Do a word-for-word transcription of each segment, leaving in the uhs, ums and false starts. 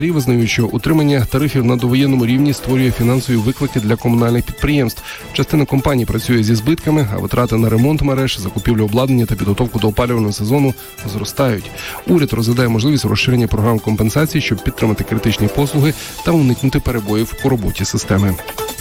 Визнають, що утримання тарифів на довоєнному рівні створює фінансові виклики для комунальних підприємств. Частина компаній працює зі збитками, а витрати на ремонт мереж, закупівлю обладнання та підготовку до опалювального сезону зростають. Уряд розглядає можливість розширення програм компенсації, щоб підтримати критичні послуги та уникнути перебоїв у роботі системи.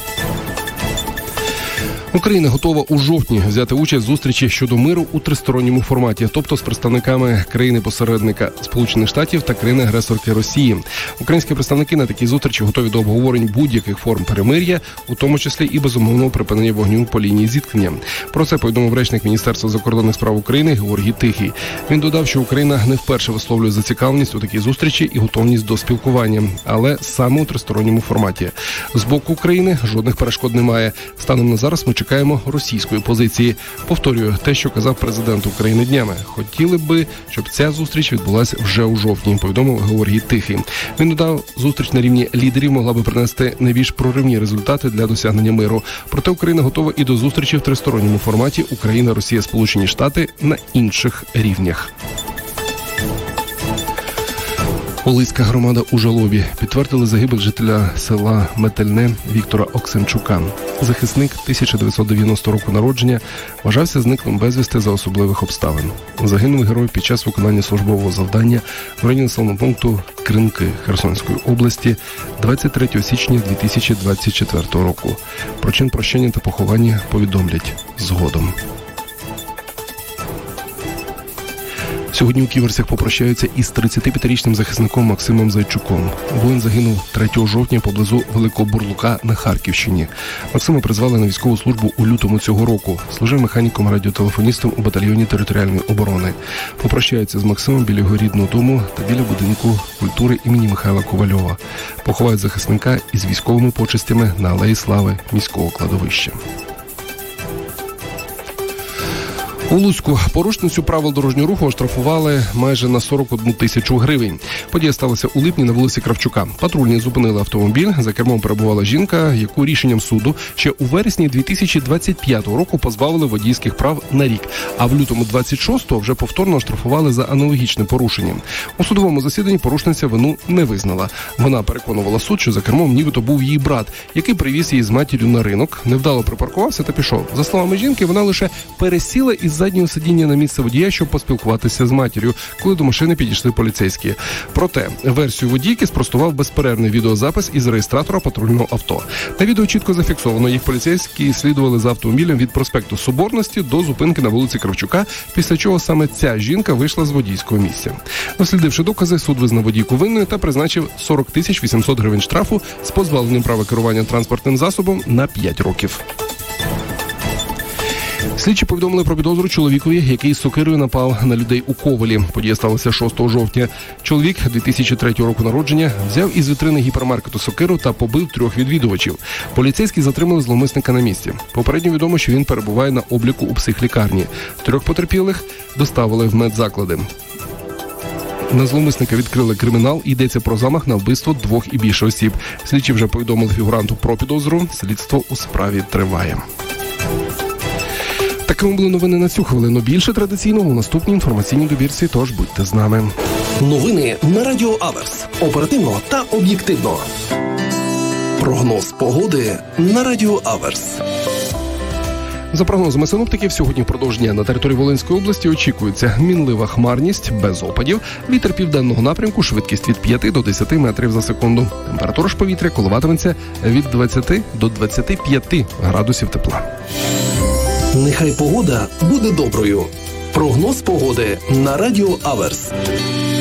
Україна готова у жовтні взяти участь в зустрічі щодо миру у тристоронньому форматі, тобто з представниками країни-посередника Сполучених Штатів та країни-агресорки Росії. Українські представники на такій зустрічі готові до обговорень будь-яких форм перемир'я, у тому числі і безумовного припинення вогню по лінії зіткнення. Про це повідомив речник Міністерства закордонних справ України Георгій Тихий. Він додав, що Україна не вперше висловлює зацікавленість у такій зустрічі і готовність до спілкування, але саме у тристоронньому форматі. З боку України жодних перешкод немає. Станом на зараз ми чекаємо російської позиції. Повторюю те, що казав президент України днями. Хотіли би, щоб ця зустріч відбулася вже у жовтні, повідомив Георгій Тихий. Він додав, зустріч на рівні лідерів могла би принести найбільш проривні результати для досягнення миру. Проте Україна готова і до зустрічі в тристоронньому форматі Україна, Росія, Сполучені Штати на інших рівнях. Олиська громада у жалобі. Підтвердили загибель жителя села Метельне Віктора Оксенчука. Захисник тисяча дев'ятсот дев'яностого року народження вважався зниклим безвісти за особливих обставин. Загинув герой під час виконання службового завдання в районі населеного пункту Кринки Херсонської області двадцять третього січня дві тисячі двадцять четвертого року. Про чин прощення та поховання повідомлять згодом. Сьогодні у Ківерцях попрощаються із тридцятип'ятирічним захисником Максимом Зайчуком. Воїн загинув третього жовтня поблизу Великого Бурлука на Харківщині. Максима призвали на військову службу у лютому цього року. Служив механіком-радіотелефоністом у батальйоні територіальної оборони. Попрощаються з Максимом біля його рідного дому та біля будинку культури імені Михайла Ковальова. Поховають захисника із військовими почестями на Алеї Слави міського кладовища. У Луцьку порушницю правил дорожнього руху оштрафували майже на сорок одну тисячу гривень. Подія сталася у липні на вулиці Кравчука. Патрульні зупинили автомобіль, за кермом перебувала жінка, яку рішенням суду ще у вересні дві тисячі двадцять п'ятого року позбавили водійських прав на рік, а в лютому двадцять шостого вже повторно оштрафували за аналогічне порушення. У судовому засіданні порушниця вину не визнала. Вона переконувала суд, що за кермом нібито був її брат, який привіз її з матір'ю на ринок, невдало припаркувався та пішов. За словами жінки, вона лише пересіла із заднього сидіння на місце водія, щоб поспілкуватися з матір'ю, коли до машини підійшли поліцейські. Проте версію водійки спростував безперервний відеозапис із реєстратора патрульного авто. На відео чітко зафіксовано, їх поліцейські слідували за автомобілем від проспекту Соборності до зупинки на вулиці Кравчука, після чого саме ця жінка вийшла з водійського місця. Дослідивши докази, суд визнав водійку винною та призначив сорок тисяч вісімсот гривень штрафу з позбавленням права керування транспортним засобом на п'ять років. Слідчі повідомили про підозру чоловікові, який з сокирою напав на людей у Ковелі. Подія сталася шостого жовтня. Чоловік дві тисячі третього року народження взяв із вітрини гіпермаркету сокиру та побив трьох відвідувачів. Поліцейські затримали зловмисника на місці. Попередньо відомо, що він перебуває на обліку у психлікарні. Трьох потерпілих доставили в медзаклади. На зловмисника відкрили кримінал, і йдеться про замах на вбивство двох і більше осіб. Слідчі вже повідомили фігуранту про підозру. Слідство у справі триває. Такими були новини на цю хвилину. Більше традиційного у наступній інформаційній добірці, тож будьте з нами. Новини на Радіо Аверс. Оперативно та об'єктивно. Прогноз погоди на Радіо Аверс. За прогнозами синоптиків, сьогодні впродовж дня на території Волинської області очікується мінлива хмарність, без опадів, вітер південного напрямку, швидкість від п'яти до десяти метрів за секунду. Температура ж повітря коливатиметься від двадцяти до двадцяти п'яти градусів тепла. Нехай погода буде доброю. Прогноз погоди на Радіо Аверс.